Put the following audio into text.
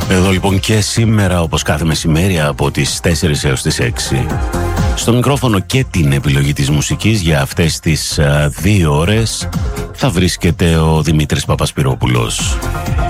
Εδώ λοιπόν και σήμερα, όπως κάθε μεσημέρι από τις 4 έως τις 6, στο μικρόφωνο και την επιλογή της μουσικής για αυτές τις 2 ώρες θα βρίσκεται ο Δημήτρης Παπασπυρόπουλος.